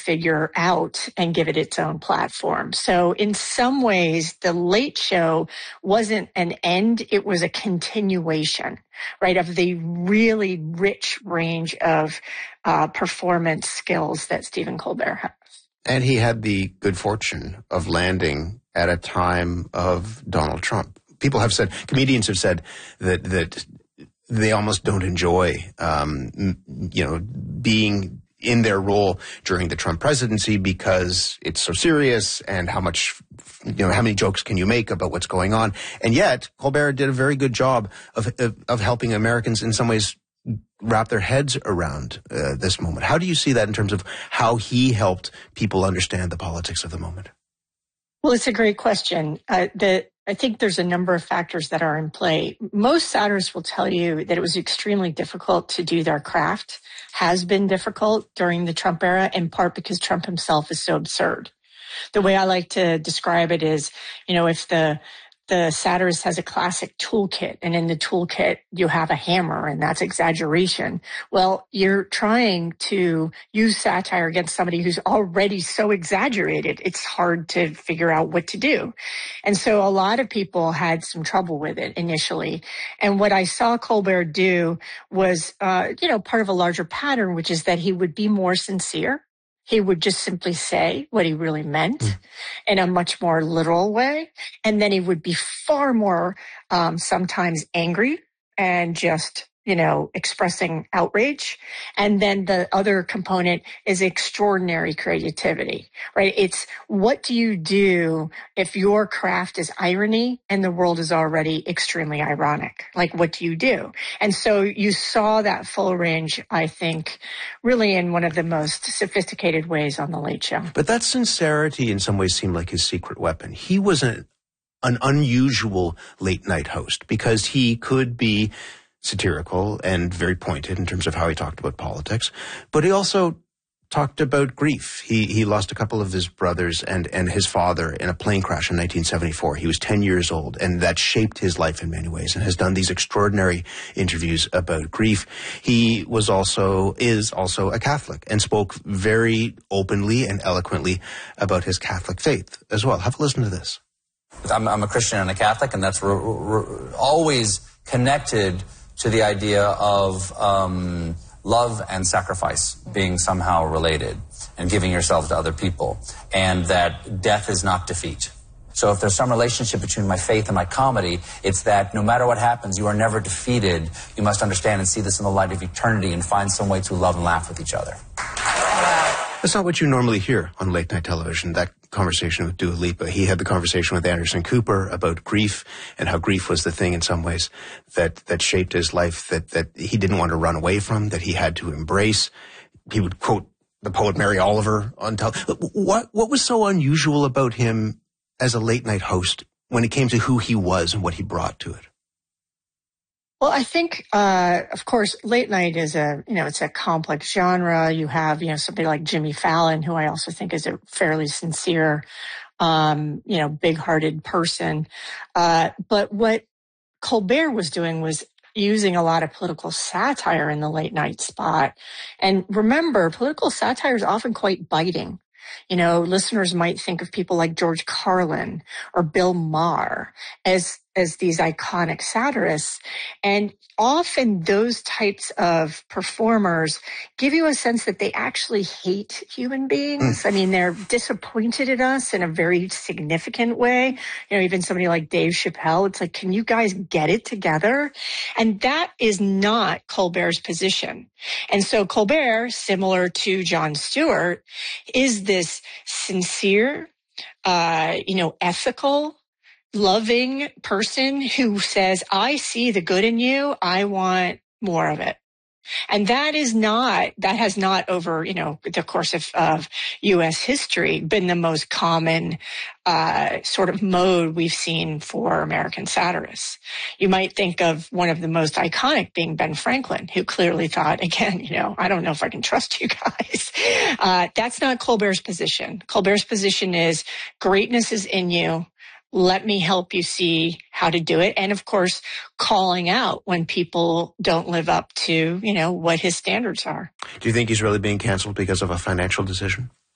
figure out and give it its own platform. So in some ways, The Late Show wasn't an end. It was a continuation, right, of the really rich range of performance skills that Stephen Colbert has. And he had the good fortune of landing at a time of Donald Trump. People have said, comedians have said that they almost don't enjoy, being in their role during the Trump presidency because it's so serious and how many jokes can you make about what's going on. And yet Colbert did a very good job of helping Americans in some ways wrap their heads around this moment. How do you see that in terms of how he helped people understand the politics of the moment? Well, it's a great question. I think there's a number of factors that are in play. Most satirists will tell you that it was extremely difficult to do their craft, has been difficult during the Trump era, in part because Trump himself is so absurd. The way I like to describe it is, if the satirist has a classic toolkit, and in the toolkit you have a hammer, and that's exaggeration. Well, you're trying to use satire against somebody who's already so exaggerated. It's hard to figure out what to do. And so a lot of people had some trouble with it initially. And what I saw Colbert do was, part of a larger pattern, which is that he would be more sincere. He would just simply say what he really meant in a much more literal way. And then he would be far more sometimes angry and just, expressing outrage. And then the other component is extraordinary creativity, right? It's what do you do if your craft is irony and the world is already extremely ironic? Like, what do you do? And so you saw that full range, I think, really in one of the most sophisticated ways on The Late Show. But that sincerity in some ways seemed like his secret weapon. He was an unusual late night host because he could be satirical and very pointed in terms of how he talked about politics, but he also talked about grief. He lost a couple of his brothers and his father in a plane crash in 1974. He was 10 years old, and that shaped his life in many ways and has done these extraordinary interviews about grief. He is also a Catholic and spoke very openly and eloquently about his Catholic faith as well. Have a listen to this. I'm a Christian and a Catholic, and that's always connected to the idea of love and sacrifice being somehow related and giving yourself to other people, and that death is not defeat. So if there's some relationship between my faith and my comedy, it's that no matter what happens, you are never defeated. You must understand and see this in the light of eternity and find some way to love and laugh with each other. That's not what you normally hear on late night television, that conversation with Dua Lipa. He had the conversation with Anderson Cooper about grief and how grief was the thing in some ways that shaped his life, that he didn't want to run away from, that he had to embrace. He would quote the poet Mary Oliver on television. What was so unusual about him as a late night host when it came to who he was and what he brought to it? Well, I think, of course, late night is it's a complex genre. You have, somebody like Jimmy Fallon, who I also think is a fairly sincere, big-hearted person. But what Colbert was doing was using a lot of political satire in the late night spot. And remember, political satire is often quite biting. Listeners might think of people like George Carlin or Bill Maher as these iconic satirists. And often those types of performers give you a sense that they actually hate human beings. I mean, they're disappointed in us in a very significant way. Even somebody like Dave Chappelle, it's like, can you guys get it together? And that is not Colbert's position. And so Colbert, similar to Jon Stewart, is this sincere, ethical, loving person who says, I see the good in you. I want more of it. And that has not over, the course of U.S. history been the most common sort of mode we've seen for American satirists. You might think of one of the most iconic being Ben Franklin, who clearly thought, again, I don't know if I can trust you guys. That's not Colbert's position. Colbert's position is greatness is in you. Let me help you see how to do it. And of course, calling out when people don't live up to, what his standards are. Do you think he's really being canceled because of a financial decision?